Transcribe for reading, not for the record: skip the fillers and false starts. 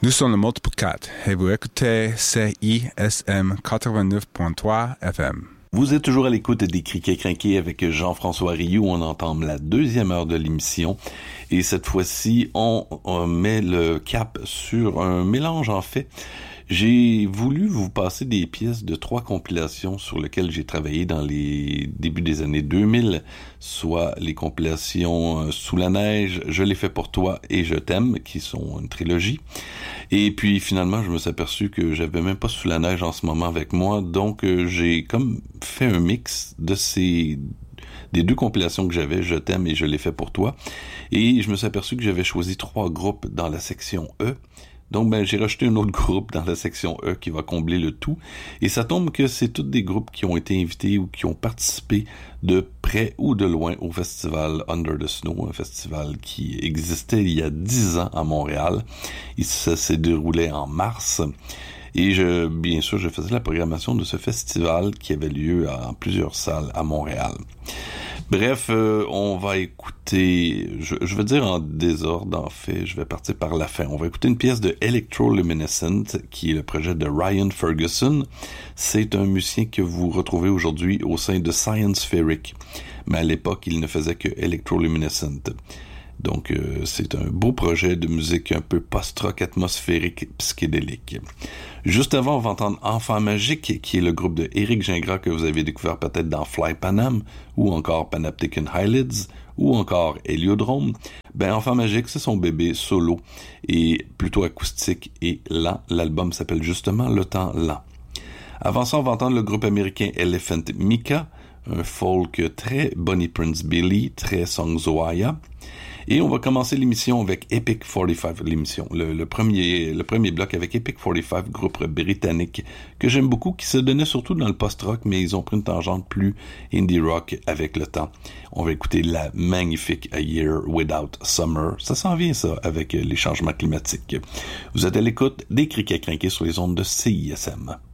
Nous sommes le Multiple 4 et vous écoutez CISM 89.3 FM. Vous êtes toujours à l'écoute des Criquets Crinqués avec Jean-François Rioux. On entame la deuxième heure de l'émission et cette fois-ci, on met le cap sur un mélange en fait. J'ai voulu vous passer des pièces de 3 compilations sur lesquelles j'ai travaillé dans les débuts des années 2000, soit les compilations Sous la neige, Je l'ai fait pour toi et Je t'aime, qui sont une trilogie. Et puis finalement, je me suis aperçu que j'avais même pas Sous la neige en ce moment avec moi, donc j'ai comme fait un mix de des 2 compilations que j'avais, Je t'aime et Je l'ai fait pour toi. Et je me suis aperçu que j'avais choisi 3 groupes dans la section E. Donc, j'ai rajouté un autre groupe dans la section E qui va combler le tout. Et ça tombe que c'est tous des groupes qui ont été invités ou qui ont participé de près ou de loin au festival Under the Snow, un festival qui existait il y a 10 ans à Montréal. Et ça s'est déroulé en mars. Et bien sûr, je faisais la programmation de ce festival qui avait lieu en plusieurs salles à Montréal. Bref, on va écouter, je vais dire en désordre en fait, je vais partir par la fin. On va écouter une pièce de Electroluminescent qui est le projet de Ryan Ferguson. C'est un musicien que vous retrouvez aujourd'hui au sein de Science Spheric, mais à l'époque il ne faisait que Electroluminescent. Donc c'est un beau projet de musique un peu post-rock atmosphérique psychédélique. Juste avant, on va entendre Enfant Magique, qui est le groupe de Éric Gingras que vous avez découvert peut-être dans Fly Panam, ou encore Panopticon Hylids, ou encore Héliodrome. Enfant Magique, c'est son bébé solo, et plutôt acoustique et lent. L'album s'appelle justement Le Temps Lent. Avant ça, on va entendre le groupe américain Elephant Mika, un folk très Bonnie Prince Billy, très Song Zoaya. Et on va commencer l'émission avec Epic 45, le premier bloc avec Epic 45, groupe britannique que j'aime beaucoup, qui se donnait surtout dans le post-rock, mais ils ont pris une tangente plus indie rock avec le temps. On va écouter la magnifique A Year Without Summer. Ça s'en vient, ça, avec les changements climatiques. Vous êtes à l'écoute des Criquets Crinqués sur les ondes de CISM.